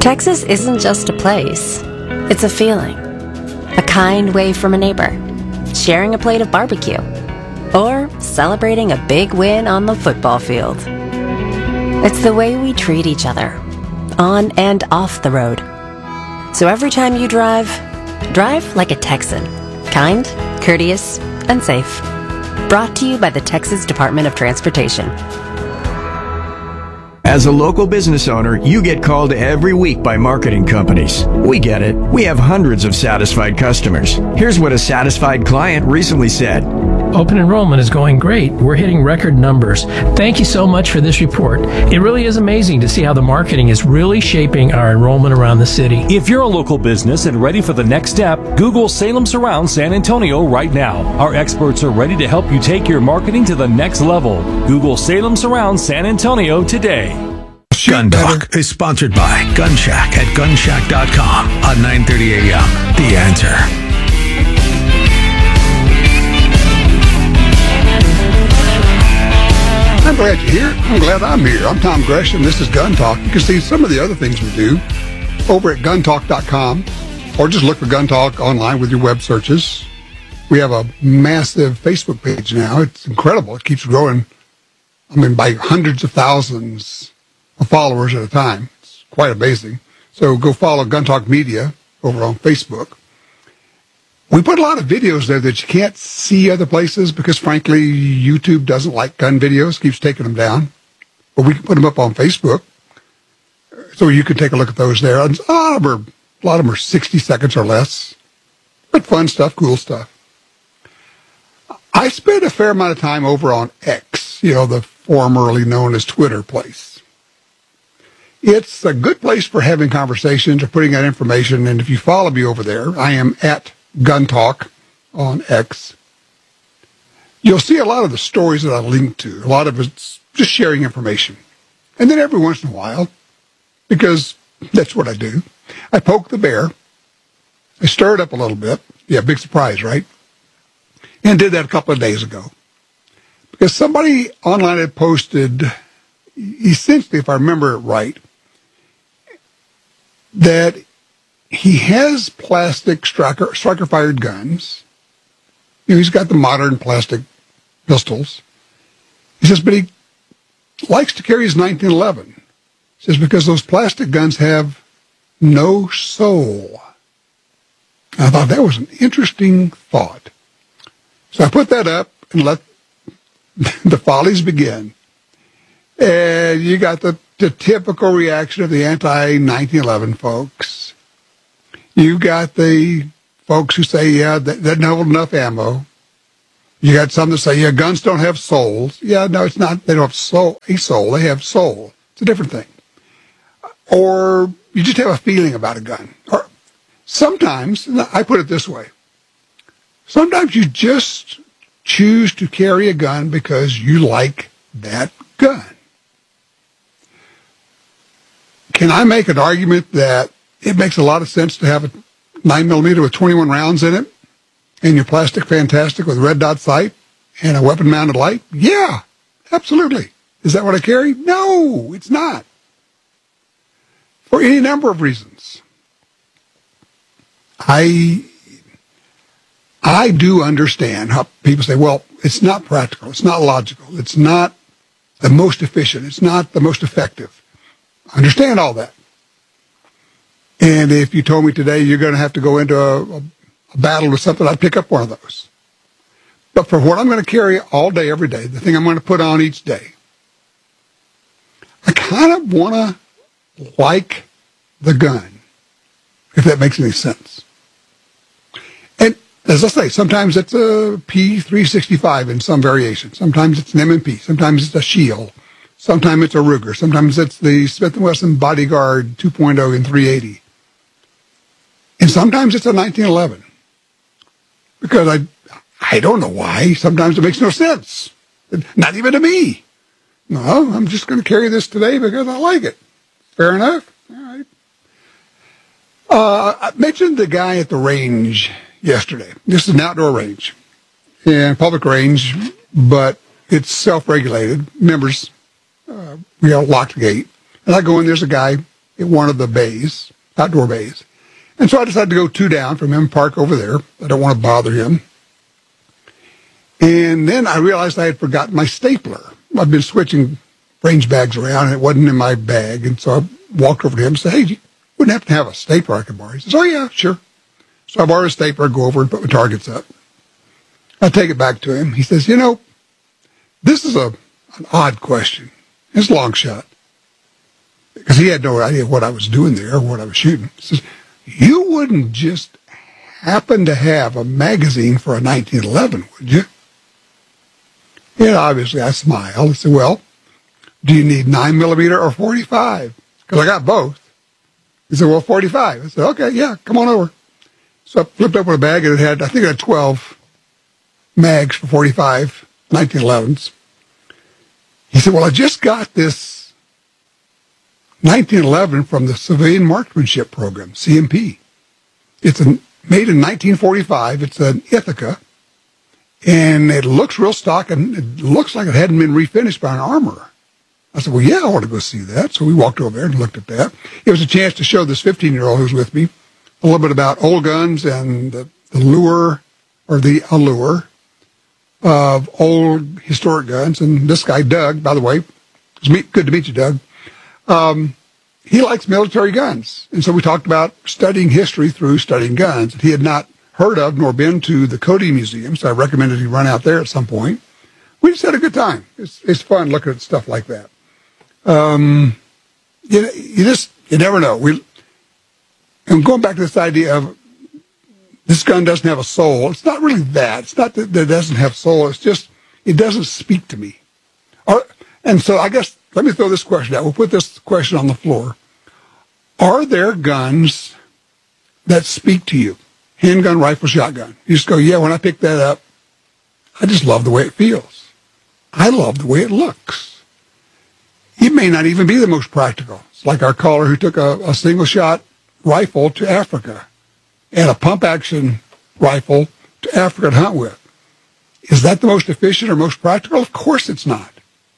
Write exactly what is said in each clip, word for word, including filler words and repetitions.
Texas isn't just a place. It's a feeling. A kind wave from a neighbor. Sharing a plate of barbecue. Or celebrating a big win on the football field. It's the way we treat each other, on and off the road. So every time you drive, drive like a Texan. Kind, courteous, and safe. Brought to you by the Texas Department of Transportation. As a local business owner, you get called every week by marketing companies. We get it. We have hundreds of satisfied customers. Here's what a satisfied client recently said. Open enrollment is going great. We're hitting record numbers. Thank you so much for this report. It really is amazing to see how the marketing is really shaping our enrollment around the city. If you're a local business and ready for the next step, Google Salem Surround San Antonio right now. Our experts are ready to help you take your marketing to the next level. Google Salem Surround San Antonio today. Gun Talk is sponsored by Gun Shack at gun shack dot com on nine thirty a.m. The Answer. I'm glad you're here. I'm glad I'm here. I'm Tom Gresham. This is Gun Talk. You can see some of the other things we do over at gun talk dot com, or just look for Gun Talk online with your web searches. We have a massive Facebook page now. It's incredible. It keeps growing, I mean, by hundreds of thousands of followers at a time. It's quite amazing. So go follow Gun Talk Media over on Facebook. We put a lot of videos there that you can't see other places because, frankly, YouTube doesn't like gun videos, keeps taking them down. But we can put them up on Facebook, so you can take a look at those there. And a lot of them are, a lot of them are sixty seconds or less, but fun stuff, cool stuff. I spent a fair amount of time over on X, you know, the formerly known as Twitter place. It's a good place for having conversations or putting out information, and if you follow me over there, I am at Gun Talk on X. You'll see a lot of the stories that I link to. A lot of it's just sharing information. And then every once in a while, because that's what I do, I poke the bear. I stir it up a little bit. Yeah, big surprise, right? And did that a couple of days ago. Because somebody online had posted, essentially, if I remember it right, that he has plastic striker, striker-fired guns. You know, he's got the modern plastic pistols. He says, but he likes to carry his nineteen eleven. He says, because those plastic guns have no soul. I thought that was an interesting thought. So I put that up and let the follies begin. And you got the, the typical reaction of the anti nineteen eleven folks. You got the folks who say, yeah, that doesn't hold enough ammo. You got some that say, yeah, guns don't have souls. Yeah, no, it's not. They don't have soul, a soul. They have soul. It's a different thing. Or you just have a feeling about a gun. Or sometimes, I put it this way, sometimes you just choose to carry a gun because you like that gun. Can I make an argument that it makes a lot of sense to have a nine millimeter with twenty-one rounds in it and your plastic fantastic with red dot sight and a weapon-mounted light? Yeah, absolutely. Is that what I carry? No, it's not. For any number of reasons. I, I do understand how people say, well, it's not practical, it's not logical, it's not the most efficient, it's not the most effective. I understand all that. And if you told me today you're going to have to go into a, a, a battle with something, I'd pick up one of those. But for what I'm going to carry all day, every day, the thing I'm going to put on each day, I kind of want to like the gun, if that makes any sense. And as I say, sometimes it's a P three sixty-five in some variation. Sometimes it's an M and P. Sometimes it's a Shield. Sometimes it's a Ruger. Sometimes it's the Smith and Wesson Bodyguard two point oh in three eighty. And sometimes it's a nineteen eleven. Because I I don't know why. Sometimes it makes no sense. Not even to me. No, I'm just going to carry this today because I like it. Fair enough. All right. Uh, I mentioned the guy at the range yesterday. This is an outdoor range. And public range, but it's self-regulated. Members, uh, we have a locked gate. And I go in, there's a guy in one of the bays, outdoor bays. And so I decided to go two down from him, park over there. I don't want to bother him. And then I realized I had forgotten my stapler. I've been switching range bags around, and it wasn't in my bag. And so I walked over to him and said, hey, you wouldn't happen to have a stapler I could borrow? He says, oh, yeah, sure. So I borrowed a stapler, go over and put my targets up. I take it back to him. He says, you know, this is a an odd question. It's a long shot. Because he had no idea what I was doing there or what I was shooting. He says, you wouldn't just happen to have a magazine for a nineteen eleven, would you? And obviously I smiled. I said, well, do you need nine millimeter or forty-five? Because I got both. He said, well, forty-five. I said, okay, yeah, come on over. So I flipped open a bag, and it had, I think it had twelve mags for forty-five, nineteen elevens. He said, well, I just got this nineteen eleven from the Civilian Marksmanship Program, C M P. It's a, made in nineteen forty-five. It's an Ithaca, and it looks real stock, and it looks like it hadn't been refinished by an armorer. I said, well, yeah, I want to go see that. So we walked over there and looked at that. It was a chance to show this fifteen-year-old who's with me a little bit about old guns and the, the lure, or the allure, of old historic guns. And this guy, Doug, by the way, it's good to meet you, Doug. Um, he likes military guns. And so we talked about studying history through studying guns. He had not heard of nor been to the Cody Museum, so I recommended he run out there at some point. We just had a good time. It's, it's fun looking at stuff like that. Um, you, you just, you never know. We, and going back to this idea of this gun doesn't have a soul. It's not really that. It's not that it doesn't have soul. It's just, it doesn't speak to me. Or, and so I guess, let me throw this question out. We'll put this question on the floor. Are there guns that speak to you? Handgun, rifle, shotgun. You just go, yeah, when I pick that up, I just love the way it feels. I love the way it looks. It may not even be the most practical. It's like our caller who took a, a single-shot rifle to Africa and a pump-action rifle to Africa to hunt with. Is that the most efficient or most practical? Of course it's not.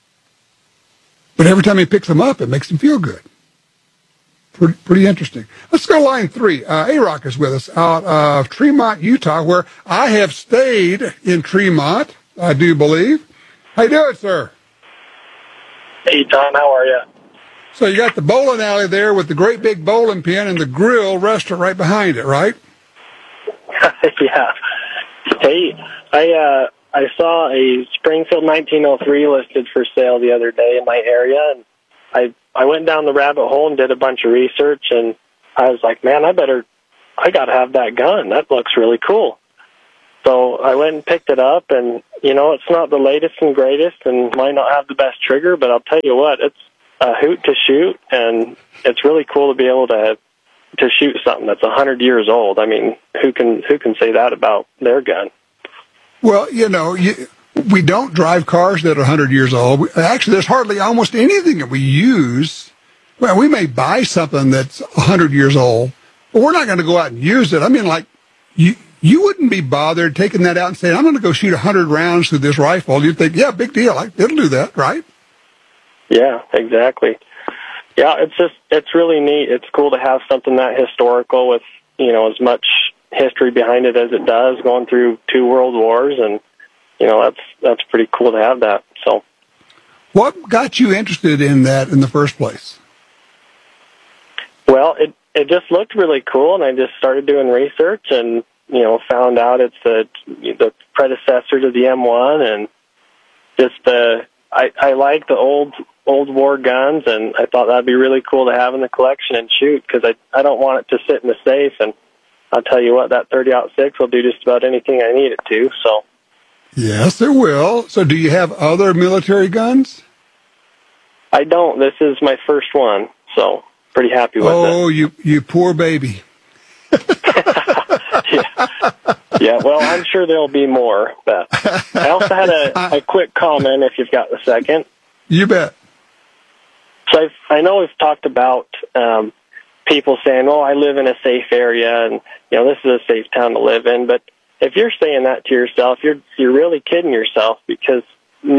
But every time he picks them up, it makes him feel good. Pretty, pretty interesting. Let's go to line three. Uh, A-Rock is with us out of Tremont, Utah, where I have stayed in Tremont, I do believe. How you doing, sir? Hey, Tom, how are you? So you got the bowling alley there with the great big bowling pin and the grill restaurant right behind it, right? Yeah. Hey, I uh, I saw a Springfield nineteen oh three listed for sale the other day in my area, and I I went down the rabbit hole and did a bunch of research, and I was like, man, I better, I got to have that gun. That looks really cool. So I went and picked it up, and, you know, it's not the latest and greatest and might not have the best trigger, but I'll tell you what, it's a hoot to shoot, and it's really cool to be able to to shoot something that's a hundred years old. I mean, who can who can say that about their gun? Well, you know, you, we don't drive cars that are a hundred years old. Actually, there's hardly almost anything that we use. Well, we may buy something that's a hundred years old, but we're not going to go out and use it. I mean, like, you you wouldn't be bothered taking that out and saying, I'm going to go shoot a hundred rounds through this rifle. You'd think, yeah, big deal. Like, it'll do that, right? Yeah, exactly. Yeah, it's just, it's really neat. It's cool to have something that historical with, you know, as much history behind it as it does, going through two world wars, and, you know, that's, that's pretty cool to have that, so. What got you interested in that in the first place? Well, it, it just looked really cool, and I just started doing research and, you know, found out it's the, the predecessor to the M one, and just the, I, I like the old old war guns, and I thought that'd be really cool to have in the collection and shoot, because I, I don't want it to sit in the safe, and I'll tell you what, that thirty aught six will do just about anything I need it to, so. Yes, it will. So do you have other military guns? I don't. This is my first one, so pretty happy with oh, it. Oh, you, you poor baby. yeah. Yeah, well, I'm sure there'll be more, but I also had a, a quick comment, if you've got a second. You bet. So I've, I know we've talked about um, people saying, oh, I live in a safe area, and, you know, this is a safe town to live in, but if you're saying that to yourself, you're you're really kidding yourself, because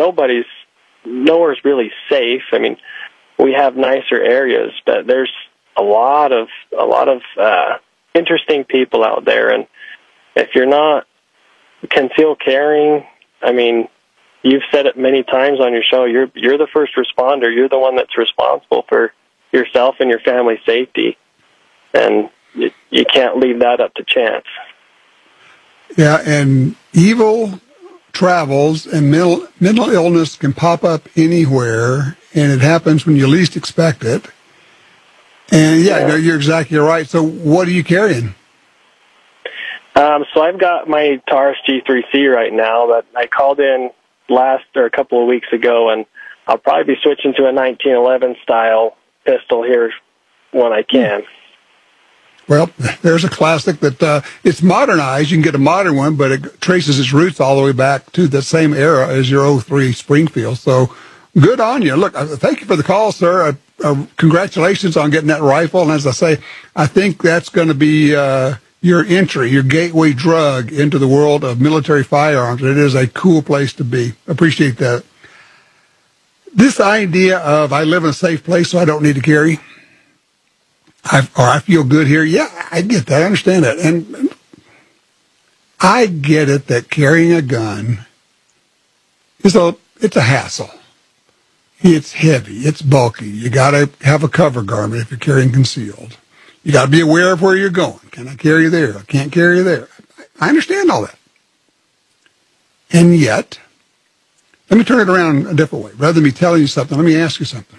nobody's, nowhere's really safe. I mean, we have nicer areas, but there's a lot of a lot of uh, interesting people out there, and if you're not concealed carrying, I mean, you've said it many times on your show. You're you're the first responder. You're the one that's responsible for yourself and your family's safety, and you, you can't leave that up to chance. Yeah, and evil travels, and mental, mental illness can pop up anywhere, and it happens when you least expect it. And, yeah, yeah. No, you're exactly right. So what are you carrying? Um, so I've got my Taurus G three C right now, but I called in last or a couple of weeks ago, and I'll probably be switching to a nineteen eleven style pistol here when I can. Well, there's a classic that uh, it's modernized. You can get a modern one, but it traces its roots all the way back to the same era as your oh three Springfield. So good on you. Look, uh, thank you for the call, sir. Uh, uh, congratulations on getting that rifle. And as I say, I think that's going to be uh, your entry, your gateway drug into the world of military firearms. It is a cool place to be. Appreciate that. This idea of I live in a safe place, so I don't need to carry, I, or I feel good here. Yeah, I get that. I understand that. And I get it that carrying a gun is a, it's a hassle. It's heavy. It's bulky. You got to have a cover garment if you're carrying concealed. You got to be aware of where you're going. Can I carry you there? I can't carry you there. I understand all that. And yet, let me turn it around a different way. Rather than me telling you something, let me ask you something.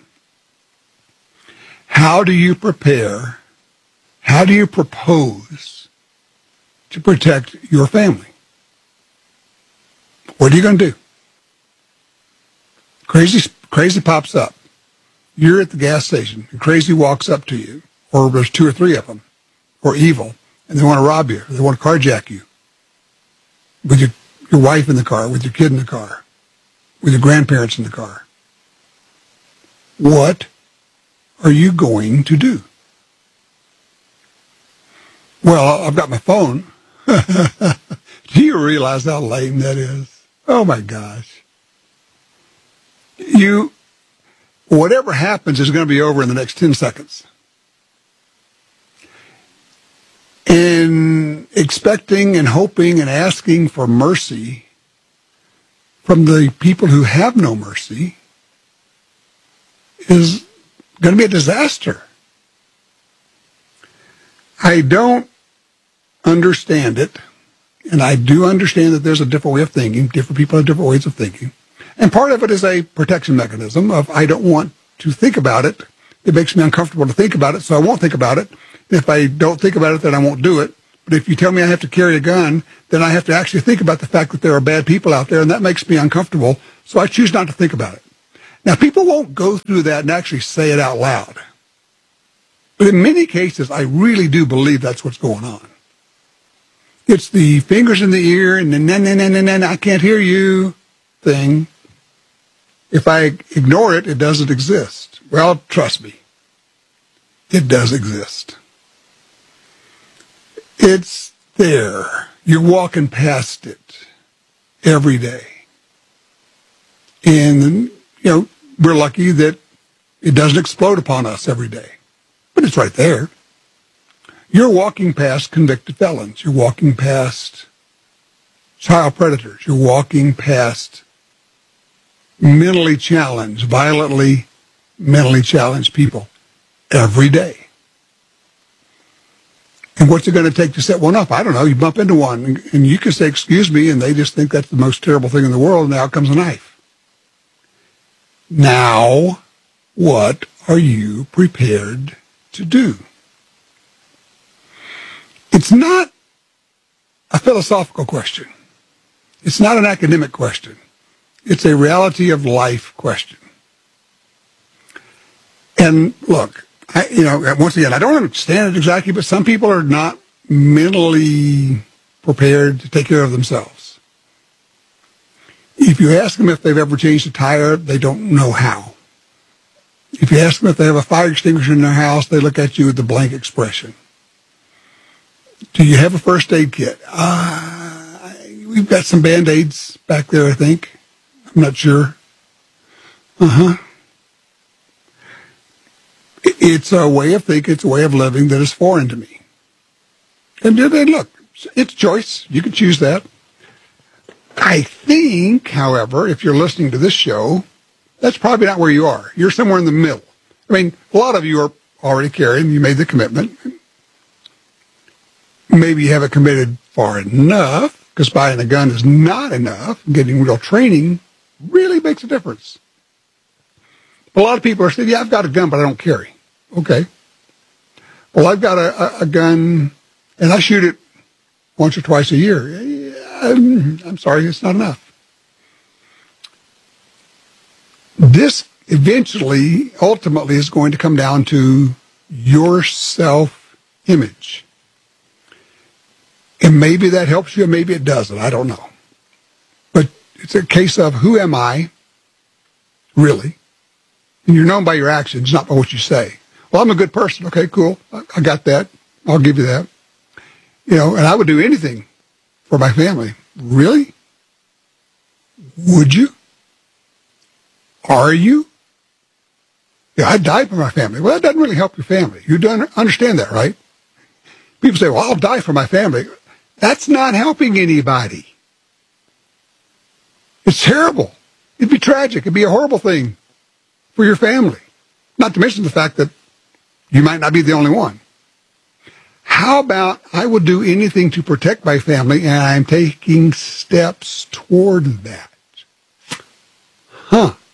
How do you prepare, how do you propose to protect your family? What are you going to do? Crazy, crazy pops up. You're at the gas station, and crazy walks up to you, or there's two or three of them, or evil, and they want to rob you, or they want to carjack you, with your, your wife in the car, with your kid in the car, with your grandparents in the car. What are you going to do? Well, I've got my phone. Do you realize how lame that is? Oh, my gosh. You, whatever happens is going to be over in the next ten seconds. And expecting and hoping and asking for mercy from the people who have no mercy is going to be a disaster. I don't understand it, and I do understand that there's a different way of thinking. Different people have different ways of thinking. And part of it is a protection mechanism of I don't want to think about it. It makes me uncomfortable to think about it, so I won't think about it. If I don't think about it, then I won't do it. But if you tell me I have to carry a gun, then I have to actually think about the fact that there are bad people out there, and that makes me uncomfortable, so I choose not to think about it. Now, people won't go through that and actually say it out loud. But in many cases, I really do believe that's what's going on. It's the fingers in the ear and the na na na na na I can't hear you thing. If I ignore it, it doesn't exist. Well, trust me, it does exist. It's there. You're walking past it every day. And, you know, we're lucky that it doesn't explode upon us every day. But it's right there. You're walking past convicted felons. You're walking past child predators. You're walking past mentally challenged, violently mentally challenged people every day. And what's it going to take to set one up? I don't know. You bump into one, and you can say, excuse me, and they just think that's the most terrible thing in the world, and out comes a knife. Now, what are you prepared to do? It's not a philosophical question. It's not an academic question. It's a reality of life question. And look, I, you know, once again, I don't understand it exactly, but some people are not mentally prepared to take care of themselves. If you ask them if they've ever changed a tire, they don't know how. If you ask them if they have a fire extinguisher in their house, they look at you with a blank expression. Do you have a first aid kit? Uh, we've got some Band-Aids back there, I think. I'm not sure. Uh-huh. It's a way of thinking, it's a way of living that is foreign to me. And, and look, it's choice. You can choose that. I think, however, if you're listening to this show, that's probably not where you are. You're somewhere in the middle. I mean, a lot of you are already carrying. You made the commitment. Maybe you haven't committed far enough, because buying a gun is not enough. Getting real training really makes a difference. A lot of people are saying, yeah, I've got a gun, but I don't carry. Okay. Well, I've got a, a, a gun, and I shoot it once or twice a year. I'm, I'm sorry, it's not enough. This eventually, ultimately, is going to come down to your self-image. And maybe that helps you, and maybe it doesn't. I don't know. But it's a case of, who am I, really? And you're known by your actions, not by what you say. Well, I'm a good person. Okay, cool. I, I got that. I'll give you that. You know, and I would do anything for my family. Really? Would you? Are you? Yeah, I died for my family. Well, that doesn't really help your family. You don't understand that, right? People say, well, I'll die for my family. That's not helping anybody. It's terrible. It'd be tragic. It'd be a horrible thing for your family. Not to mention the fact that you might not be the only one. How about I would do anything to protect my family, and I'm taking steps toward that? Huh.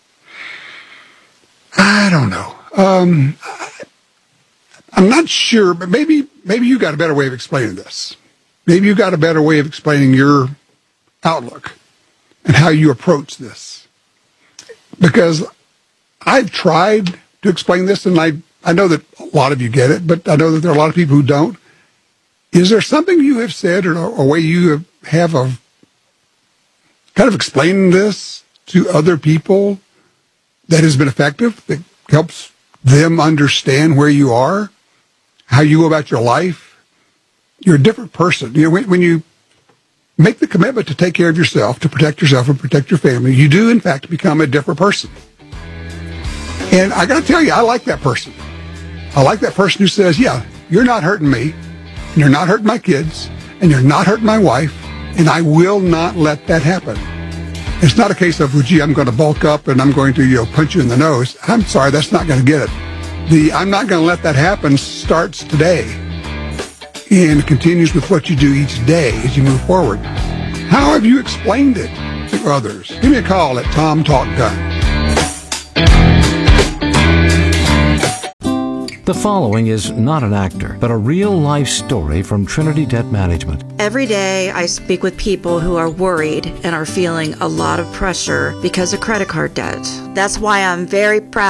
I don't know. Um, I'm not sure, but maybe maybe you got a better way of explaining this. Maybe you got a better way of explaining your outlook and how you approach this. Because I've tried to explain this, and I, I know that a lot of you get it, but I know that there are a lot of people who don't. Is there something you have said or a way you have, have of kind of explaining this to other people that has been effective, that helps them understand where you are, how you go about your life? You're a different person. You know, when, when you make the commitment to take care of yourself, to protect yourself and protect your family, you do, in fact, become a different person. And I got to tell you, I like that person. I like that person who says, yeah, you're not hurting me, and you're not hurting my kids, and you're not hurting my wife, and I will not let that happen. It's not a case of, well, gee, I'm going to bulk up and I'm going to, you know, punch you in the nose. I'm sorry, that's not going to get it. The I'm not going to let that happen starts today and continues with what you do each day as you move forward. How have you explained it to others? Give me a call at Tom Talk Gun. The following is not an actor, but a real-life story from Trinity Debt Management. Every day I speak with people who are worried and are feeling a lot of pressure because of credit card debt. That's why I'm very proud